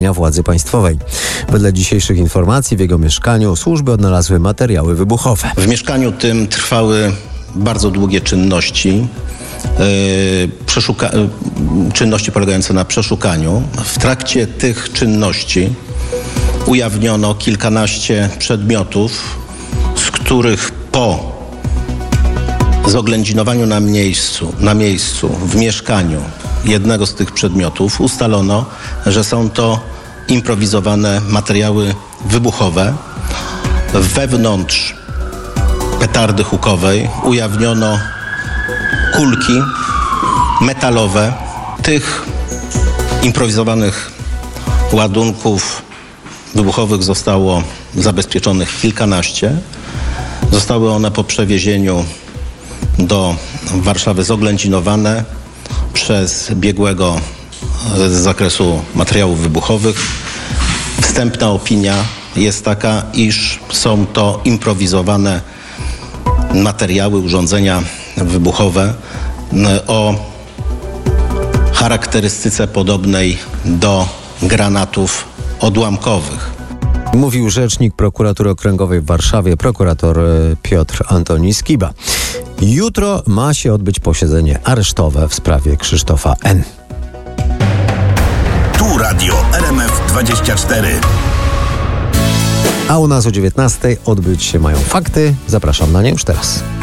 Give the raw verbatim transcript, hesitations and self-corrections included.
władzy państwowej. Wedle dzisiejszych informacji w jego mieszkaniu służby odnalazły materiały wybuchowe. W mieszkaniu tym trwały bardzo długie czynności, yy, przeszuka- yy, czynności polegające na przeszukaniu. W trakcie tych czynności ujawniono kilkanaście przedmiotów, z których po zoględzinowaniu na miejscu, na miejscu, w mieszkaniu jednego z tych przedmiotów ustalono, że są to improwizowane materiały wybuchowe. Wewnątrz petardy hukowej ujawniono kulki metalowe. Tych improwizowanych ładunków wybuchowych zostało zabezpieczonych kilkanaście. Zostały one po przewiezieniu do Warszawy zoględzinowane przez biegłego z zakresu materiałów wybuchowych. Wstępna opinia jest taka, iż są to improwizowane materiały, urządzenia wybuchowe o charakterystyce podobnej do granatów odłamkowych. Mówił rzecznik Prokuratury Okręgowej w Warszawie, prokurator Piotr Antoni Skiba. Jutro ma się odbyć posiedzenie aresztowe w sprawie Krzysztofa N. Tu Radio R M F dwadzieścia cztery. A u nas o dziewiętnastej odbyć się mają fakty. Zapraszam na nie już teraz.